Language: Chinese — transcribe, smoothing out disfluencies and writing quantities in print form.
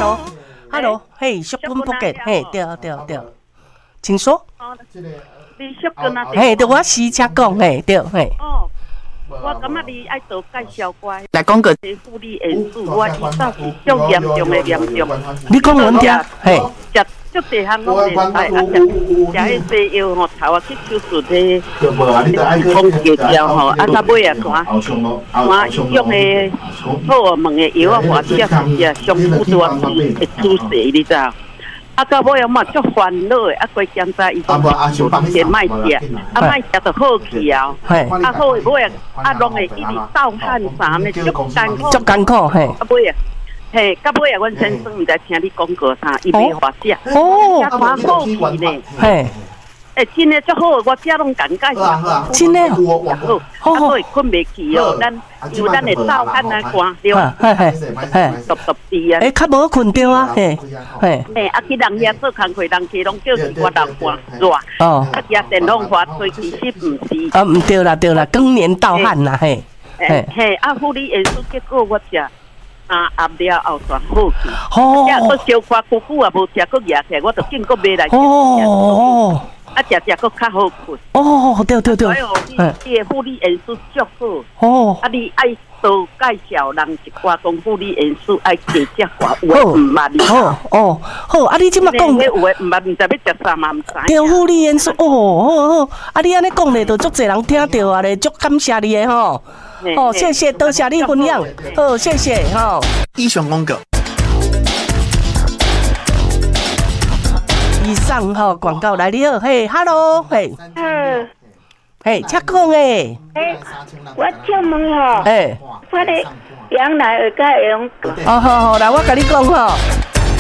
，Hello，嘿，小本不给，嘿，对，请说。 你小跟啊？ 嘿，对，我私车讲，嘿，对，嘿。 哦，我感觉你爱多介绍乖。 来讲个护理因素，我遇到是足严重的严重。 你讲阮听，嘿。 食足地项拢袂使，食迄西药吼，头啊去手术的，讲叫叫吼，啊到尾啊看医用的荷尔蒙的药啊，或者是上副多会出血，你知道？啊到尾啊嘛足烦恼的，啊过检查医生说先卖食，啊卖食就好去啊，啊好尾啊拢会一直盗汗啥呢，足艰苦，嘿。 啊尾啊。嘿，到尾啊，阮先生毋知听你讲过啥，伊袂话食， 哦， 食蛮好去呢。 嘿， 真诶足好，我遮拢感觉真诶好，啊，会困袂去哦。因为咱会倒汗啊，寒对， 嘿， 毒滴啊。 较无困着啊，嘿， 啊，去人遐做工课，人家拢叫是我流汗热，啊，遮电风花吹，其实毋是。 啊，毋对啦，更年盗汗啦，嘿， 嘿，啊，护理因素结果我食。压了后全好去，呀，搁烧看久久也无食，搁热起来，我就紧搁买来食。 哦， 啊，食搁较好困。 哦，对， 哎呦，你的护理因素足好。 哦， 啊，你爱多介绍人一寡讲护理因素，爱加只寡，有诶毋捌。 好，啊，你即马讲， 有诶毋捌，毋知要食啥嘛，毋知。 对，护理因素，好，啊，你安尼讲咧，就足侪人听着啊咧，足感谢你诶吼。哦，谢谢，多谢你分享。好，谢谢哈。 以上广告。 以上哈广告来你好，嘿 ，Hello， 嘿，嘿，请讲诶。 我请问吼，我咧养来会甲会用？ 好，来我甲你讲吼。